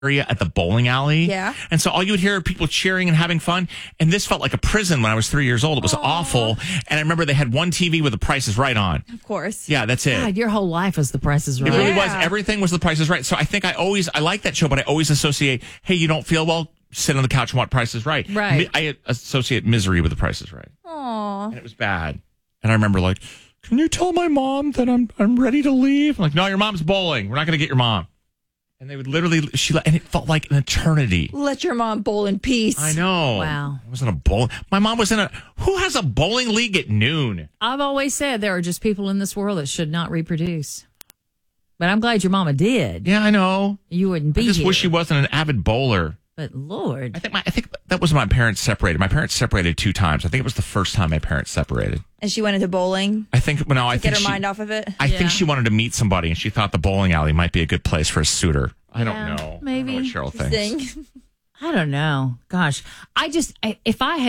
area at the bowling alley. Yeah. And so all you would hear are people cheering and having fun. And this felt like a prison when I was 3 years old. It was awful. And I remember they had one TV with The Price is Right on. Of course. Yeah, that's it. God, your whole life was The Price is Right. It really Yeah. was. Everything was The Price is Right. So I think I like that show, but I always associate, hey, you don't feel well, sit on the couch and watch Price is Right. Right. I associate misery with The Price is Right. Aww. And it was bad. And I remember like, can you tell my mom that I'm ready to leave? I'm like, no, your mom's bowling. We're not going to get your mom. And they would literally, and it felt like an eternity. Let your mom bowl in peace. I know. Wow. I was in a bowl. My mom was who has a bowling league at noon? I've always said there are just people in this world that should not reproduce. But I'm glad your mama did. Yeah, I know. You wouldn't be I just here. wish she wasn't an avid bowler. But Lord. I think that was when my parents separated. My parents separated 2 times. I think it was the first time my parents separated. And she went into bowling. I think Get her mind off of it. I think she wanted to meet somebody, and she thought the bowling alley might be a good place for a suitor. I don't know. Maybe. I don't know what Cheryl thinks. I don't know. Gosh, if I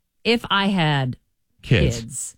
had kids,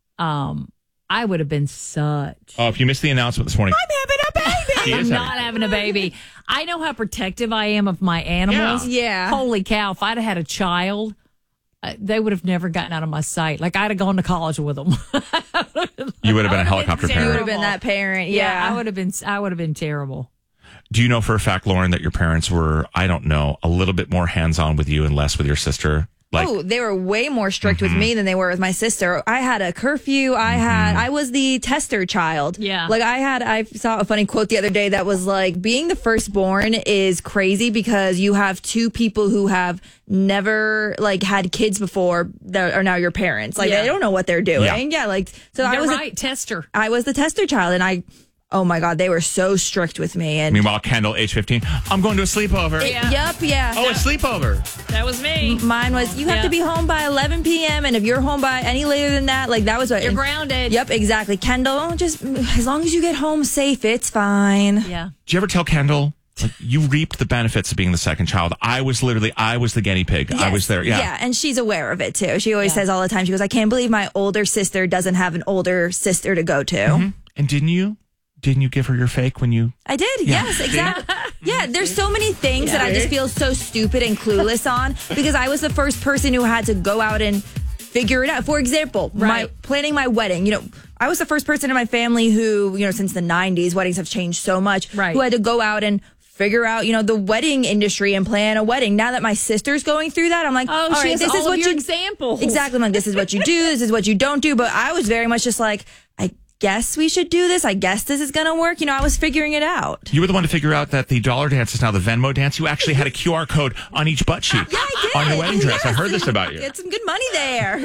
I would have been such. Oh, if you missed the announcement this morning, I'm having a baby. I'm not having a baby. I know how protective I am of my animals. Yeah. Holy cow! If I'd have had a child, they would have never gotten out of my sight. Like I'd have gone to college with them. you would have been a helicopter You parent. would have been that parent. Yeah. I would have been terrible. Do you know for a fact, Lauren, that your parents were, I don't know, a little bit more hands-on with you and less with your sister? They were way more strict with me than they were with my sister. I had a curfew. I was the tester child. Yeah. I saw a funny quote the other day that was like, being the firstborn is crazy because you have 2 people who have never had kids before that are now your parents. They don't know what they're doing. Yeah. I was tester. I was the tester child, and oh my God, they were so strict with me. And meanwhile, Kendall, age 15, I'm going to a sleepover. Yep, yeah. Oh, a sleepover. That was me. Mine was, you have to be home by 11 p.m. And if you're home by any later than that, that was what. You're grounded. Yep, exactly. Kendall, just as long as you get home safe, it's fine. Yeah. Did you ever tell Kendall, you reaped the benefits of being the second child? I was the guinea pig. Yes. I was there. Yeah. Yeah, and she's aware of it too. She always says all the time, she goes, I can't believe my older sister doesn't have an older sister to go to. Mm-hmm. And didn't you give her your fake when you... I did, yes, exactly. Yeah, there's so many things that I just feel so stupid and clueless on because I was the first person who had to go out and figure it out. For example, planning my wedding, I was the first person in my family who, since the 90s, weddings have changed so much, who had to go out and figure out, the wedding industry and plan a wedding. Now that my sister's going through that, I'm like, oh, all right, this is what your examples. Exactly. I'm like, this is what you do. This is what you don't do. But I was very much just like, I guess we should do this. I guess this is going to work. I was figuring it out. You were the one to figure out that the dollar dance is now the Venmo dance. You actually had a QR code on each butt cheek. Yeah, I did. On your wedding dress. Yes. I heard this about you. Get some good money there.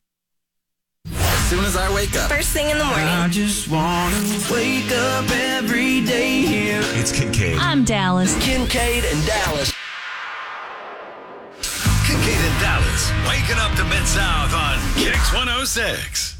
As soon as I wake up. First thing in the morning. I just want to wake up every day here. It's Kincaid. I'm Dallas. Kincaid and Dallas. Kincaid and Dallas. Waking up to Mid-South on Kix 106.